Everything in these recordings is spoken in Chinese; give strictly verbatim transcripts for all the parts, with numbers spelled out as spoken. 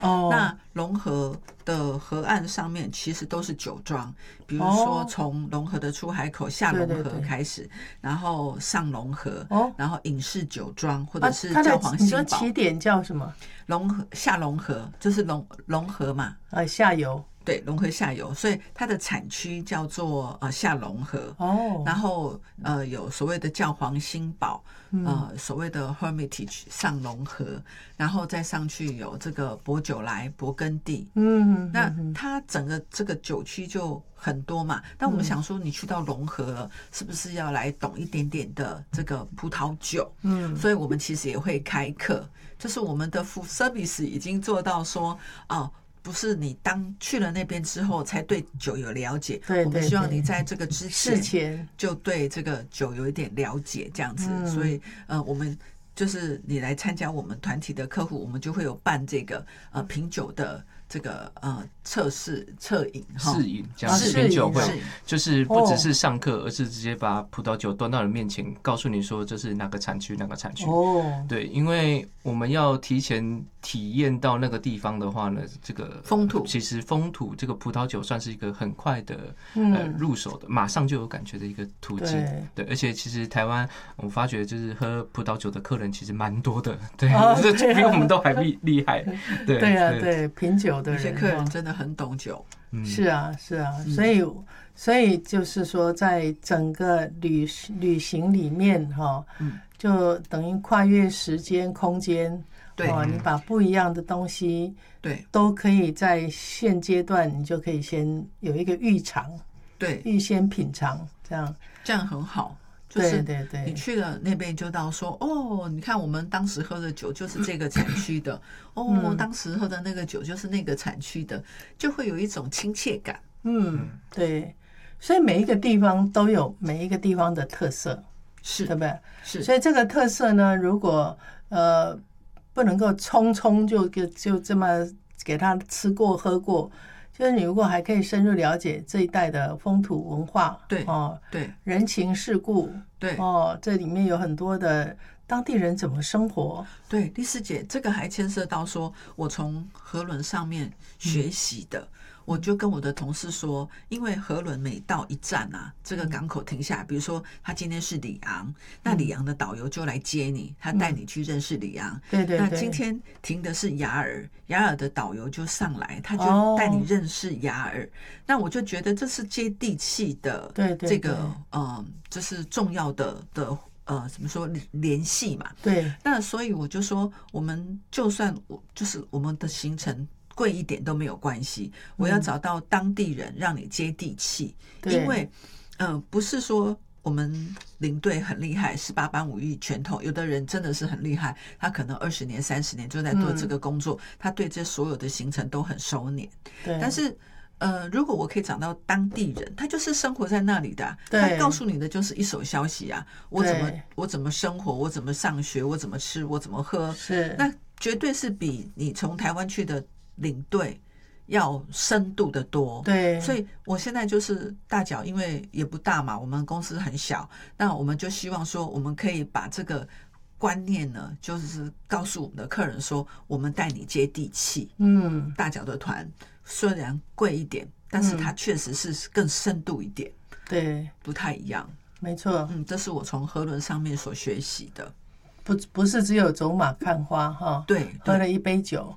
哦， 那龙河的河岸上面其实都是酒庄，比如说从龙河的出海口下龙河开始， 对对对， 然后上龙河， 哦， 然后隐士酒庄或者是啊、 教皇新堡。 你说起点叫什么？ 龙河下龙河就是龙龙河嘛， 呃，下游。 对，龙河下游，所以它的产区叫做呃下龙河。 哦， 然后呃有所谓的教皇新堡，呃所谓的 Hermitage 上龙河，然后再上去有这个薄酒莱、勃艮第。 嗯， 那它整个这个酒区就很多嘛。但我们想说，你去到龙河了，是不是要来懂一点点的这个葡萄酒？ 嗯， 所以我们其实也会开课，就是我们的 full service 已经做到说哦。不是你当去了那边之后才对酒有了解， 对对对， 我们希望你在这个之前前就对这个酒有一点了解，这样子。 嗯、 所以呃，我们就是你来参加我们团体的客户，我们就会有办这个呃品酒的这个呃测试测饮试饮这样子品酒会，就是不只是上课，而是直接把葡萄酒端到你面前，告诉你说这是哪个产区哪个产区。 哦， 对，因为我们要提前体验到那个地方的话呢，这个风土其实风土这个葡萄酒算是一个很快的、 嗯、 呃入手的，马上就有感觉的一个途径。对， 对，而且其实台湾我发觉就是喝葡萄酒的客人其实蛮多的，对，哦、对比我们都还厉厉害。对对啊，对品酒的人， 有些客人真的很懂酒。 嗯、 是啊，是啊，所以所以就是说，在整个旅旅行里面哈， 嗯， 就等于跨越时间空间。 对、 哦，你把不一样的东西， 对， 都可以在现阶段，你就可以先有一个预尝， 对， 预先品尝，这样这样很好。就是对对对， 你去了那边就到说哦，你看我们当时喝的酒就是这个产区的，哦， 嗯、 当时喝的那个酒就是那个产区的，就会有一种亲切感。 嗯，对，所以每一个地方都有每一个地方的特色， 是， 对不对？ 是， 所以这个特色呢，如果呃不能够匆匆就就这么给他吃过喝过。就是你如果还可以深入了解这一带的风土文化， 对哦， 对， 人情世故， 对哦，这里面有很多的当地人怎么生活。 对，丽丝姐，这个还牵涉到说我从河轮上面学习的。嗯，我就跟我的同事说，因为河轮每到一站啊，这个港口停下来，比如说他今天是里昂，那里昂的导游就来接你，他带你去认识里昂。 嗯、对对对。 那今天停的是雅尔，雅尔的导游就上来，他就带你认识雅尔。哦、那我就觉得这是接地气的， 对对， 这个呃，这是重要的的。呃，怎么说联系嘛？ 对。 那所以我就说，我们就算我就是我们的行程贵一点都没有关系，我要找到当地人让你接地气，嗯、因为呃不是说我们领队很厉害，十八般武艺全通，有的人真的是很厉害，他可能二十年、三十年就在做这个工作，嗯、他对这所有的行程都很熟稔。 对， 但是。呃，如果我可以找到当地人，他就是生活在那里的、啊，他告诉你的就是一手消息啊，我怎么我怎么生活，我怎么上学，我怎么吃，我怎么喝， 是那绝对是比你从台湾去的领队要深度的多。 对， 所以我现在就是大脚，因为也不大嘛，我们公司很小，那我们就希望说，我们可以把这个观念呢，就是告诉我们的客人说，我们带你接地气。 嗯， 大脚的团。虽然贵一点，但是它确实是更深度一点， 嗯、对， 不太一样， 没错。 嗯，这是我从河轮上面所学习的， 不不是只有走马看花哈， 对， 喝了一杯酒，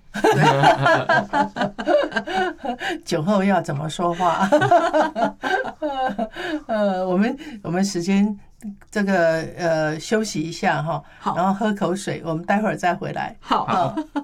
酒后要怎么说话？呃，我们我们时间这个呃休息一下哈，然后喝口水，我们待会儿再回来。 好。好